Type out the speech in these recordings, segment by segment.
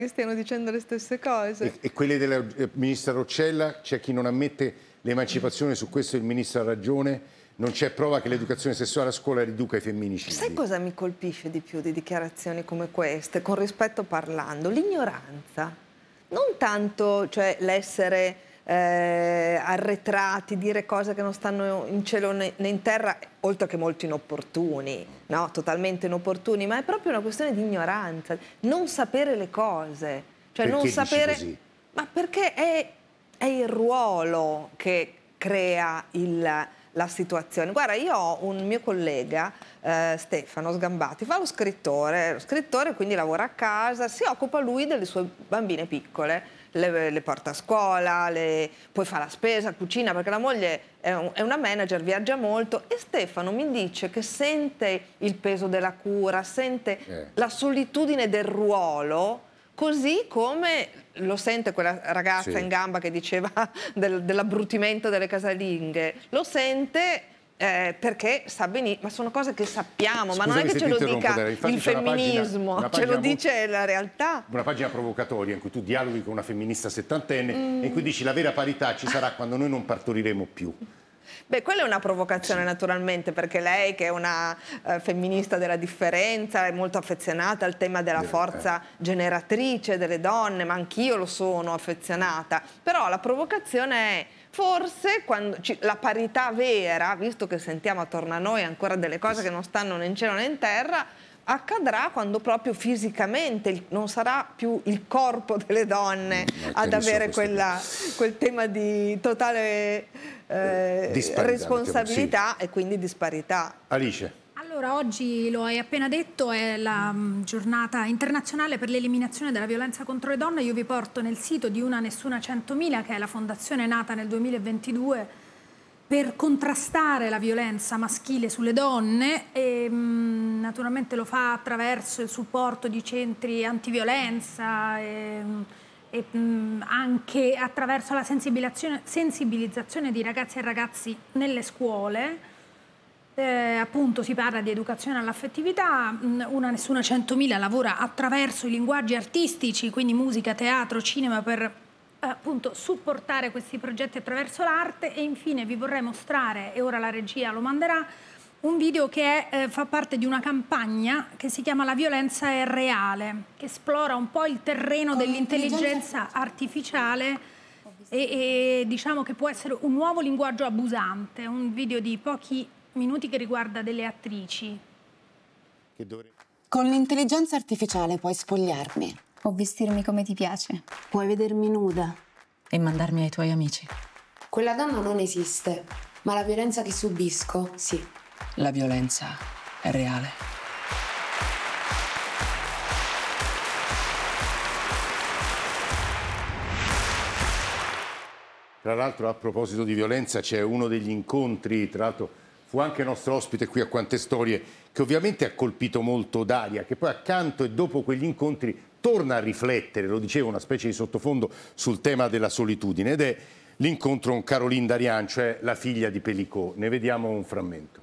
che stiano dicendo le stesse cose. E quelle della ministra Roccella, c'è chi non ammette l'emancipazione, su questo il ministro ha ragione, non c'è prova che l'educazione sessuale a scuola riduca i femminicidi. Sai cosa mi colpisce di più di dichiarazioni come queste, con rispetto parlando? L'ignoranza. Non tanto, cioè, l'essere arretrati, dire cose che non stanno in cielo né in terra, oltre che molto inopportuni, no? Totalmente inopportuni, ma è proprio una questione di ignoranza, non sapere le cose, cioè perché non sapere, così? ma perché è il ruolo che crea la situazione. Guarda, io ho un mio collega, Stefano Sgambati, fa lo scrittore quindi lavora a casa, si occupa lui delle sue bambine piccole, le porta a scuola, poi fa la spesa, cucina, perché la moglie è una manager, viaggia molto, e Stefano mi dice che sente il peso della cura, sente la solitudine del ruolo, così come lo sente quella ragazza in gamba che diceva dell'abbrutimento delle casalinghe, lo sente perché sa benissimo, ma sono cose che sappiamo. Scusami, ma non è che ce lo dica il femminismo, una pagina ce lo dice la realtà. Una pagina provocatoria in cui tu dialoghi con una femminista settantenne e in cui dici la vera parità ci sarà quando noi non partoriremo più. Beh, quella è una provocazione naturalmente, perché lei, che è una femminista della differenza, è molto affezionata al tema della forza generatrice delle donne, ma anch'io lo sono affezionata. Però la provocazione è forse quando la parità vera, visto che sentiamo attorno a noi ancora delle cose che non stanno né in cielo né in terra, accadrà quando proprio fisicamente non sarà più il corpo delle donne ad avere quel tema di totale responsabilità e quindi disparità. Alice. Allora, oggi, lo hai appena detto, è la giornata internazionale per l'eliminazione della violenza contro le donne. Io vi porto nel sito di Una Nessuna 100.000, che è la fondazione nata nel 2022 per contrastare la violenza maschile sulle donne, e naturalmente lo fa attraverso il supporto di centri antiviolenza e anche attraverso la sensibilizzazione di ragazzi e ragazzi nelle scuole. Appunto si parla di educazione all'affettività. Una Nessuna 100.000 lavora attraverso i linguaggi artistici, quindi musica, teatro, cinema, per appunto supportare questi progetti attraverso l'arte. E infine vi vorrei mostrare, e ora la regia lo manderà, un video che fa parte di una campagna che si chiama La violenza è reale, che esplora un po' il terreno dell'intelligenza artificiale e diciamo che può essere un nuovo linguaggio abusante. Un video di pochi minuti che riguarda delle attrici. Con l'intelligenza artificiale puoi spogliarmi. O vestirmi come ti piace. Puoi vedermi nuda. E mandarmi ai tuoi amici. Quella donna non esiste, ma la violenza che subisco, sì. La violenza è reale. Tra l'altro, a proposito di violenza, c'è uno degli incontri, tra l'altro fu anche nostro ospite qui a Quante Storie, che ovviamente ha colpito molto Daria, che poi accanto e dopo quegli incontri torna a riflettere, lo dicevo, una specie di sottofondo sul tema della solitudine, ed è l'incontro con Caroline Darian, cioè la figlia di Pelicot. Ne vediamo un frammento.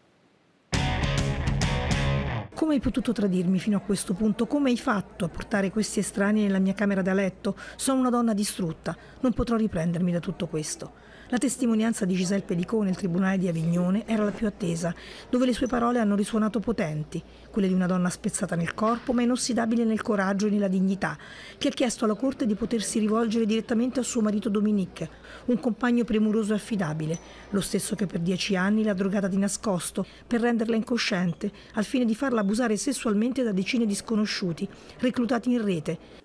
Come hai potuto tradirmi fino a questo punto? Come hai fatto a portare questi estranei nella mia camera da letto? Sono una donna distrutta, non potrò riprendermi da tutto questo. La testimonianza di Gisèle Pelicot nel tribunale di Avignone era la più attesa, dove le sue parole hanno risuonato potenti, quelle di una donna spezzata nel corpo ma inossidabile nel coraggio e nella dignità, che ha chiesto alla corte di potersi rivolgere direttamente a suo marito Dominique, un compagno premuroso e affidabile, lo stesso che per 10 anni l'ha drogata di nascosto per renderla incosciente, al fine di farla abusare sessualmente da decine di sconosciuti, reclutati in rete.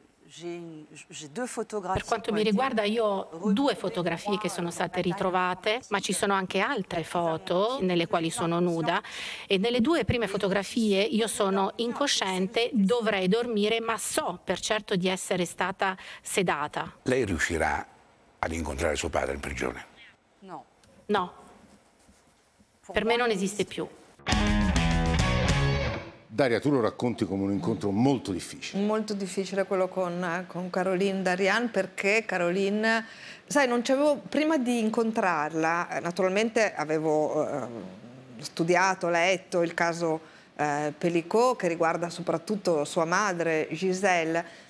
Per quanto mi riguarda, io ho 2 fotografie che sono state ritrovate, ma ci sono anche altre foto nelle quali sono nuda, e nelle 2 prime fotografie io sono incosciente, dovrei dormire, ma so per certo di essere stata sedata. Lei riuscirà ad incontrare suo padre in prigione? No, per me non esiste più. Daria, tu lo racconti come un incontro molto difficile. Molto difficile quello con Caroline Darian, perché Caroline, sai, non c'avevo, prima di incontrarla, naturalmente avevo studiato, letto il caso Pelicot, che riguarda soprattutto sua madre Gisèle,